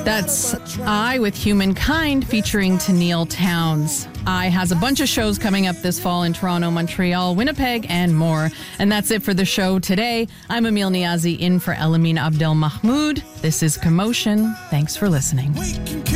That's I with Humankind featuring Tennille Townes. I has a bunch of shows coming up this fall in Toronto, Montreal, Winnipeg, and more. And that's it for the show today. I'm Emil Niazi in for Elamine Abdel Mahmoud. This is Commotion. Thanks for listening.